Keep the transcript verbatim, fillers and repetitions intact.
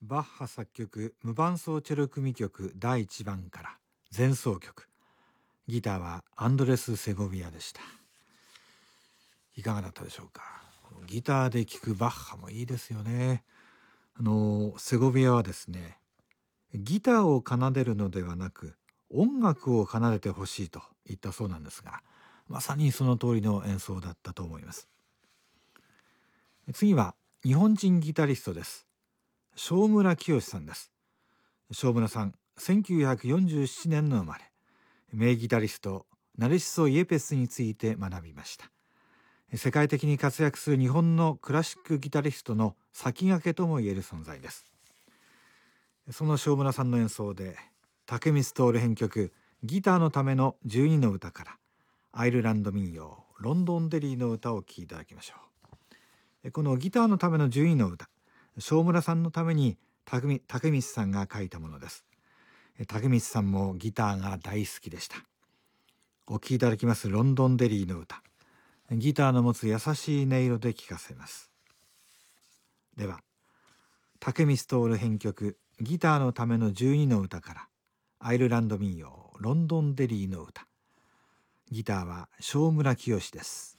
バッハ作曲無伴奏チェロ組曲だいいちばんから前奏曲。ギターはアンドレス・セゴビアでした。いかがだったでしょうか。ギターで聴くバッハもいいですよね。あのセゴビアはですね、ギターを奏でるのではなく音楽を奏でてほしいと言ったそうなんですが、まさにその通りの演奏だったと思います。次は日本人ギタリストです。正村清さんです。正村さん、せんきゅうひゃくよんじゅうななねんの生まれ、名ギタリストナルシソ・イエペスについて学びました。世界的に活躍する日本のクラシックギタリストの先駆けともいえる存在です。その正村さんの演奏で竹光徹編曲ギターのためのじゅうにの歌からアイルランド民謡ロンドンデリーの歌を聴きいただきましょう。このギターのためのじゅうにの歌、正村さんのために竹光さんが書いたものです。竹光さんもギターが大好きでした。お聴きいただきますロンドンデリーの歌、ギターの持つ優しい音色で聴かせます。では竹光徹編曲ギターのためのじゅうにの歌からアイルランド民謡ロンドンデリーの歌。ギターは正村清です。